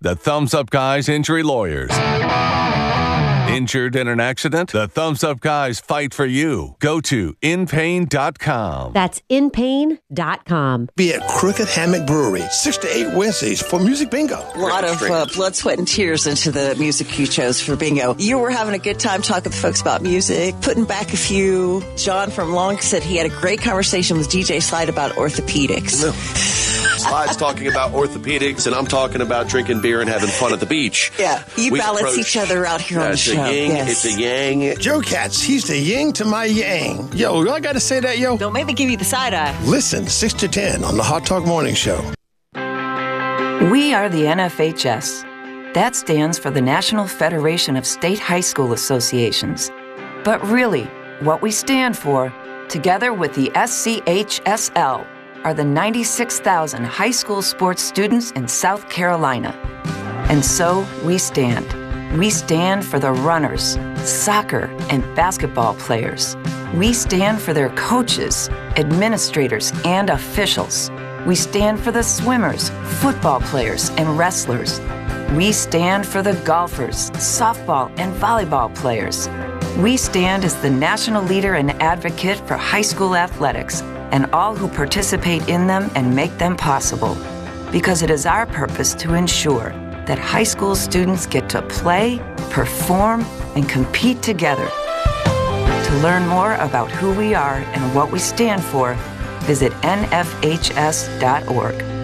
The Thumbs Up Guys Injury Lawyers. Injured in an accident? The Thumbs Up Guys fight for you. Go to inpain.com. That's inpain.com. Be at Crooked Hammock Brewery, 6 to 8 Wednesdays for Music Bingo. A lot of blood, sweat, and tears into the music you chose for bingo. You were having a good time talking to folks about music, putting back a few. John from Long said he had a great conversation with DJ Slide about orthopedics. No. Slide's talking about orthopedics, and I'm talking about drinking beer and having fun at the beach. Yeah, you balance each other out here on the show. It's a yang. Joe Katz, he's the yin to my yang. Yo, I got to say that, yo? Don't make me give you the side eye. Listen, 6 to 10 on the Hot Talk Morning Show. We are the NFHS. That stands for the National Federation of State High School Associations. But really, what we stand for, together with the SCHSL, are the 96,000 high school sports students in South Carolina. And so we stand. We stand for the runners, soccer, and basketball players. We stand for their coaches, administrators, and officials. We stand for the swimmers, football players, and wrestlers. We stand for the golfers, softball, and volleyball players. We stand as the national leader and advocate for high school athletics and all who participate in them and make them possible. Because it is our purpose to ensure that high school students get to play, perform, and compete together. To learn more about who we are and what we stand for, visit nfhs.org.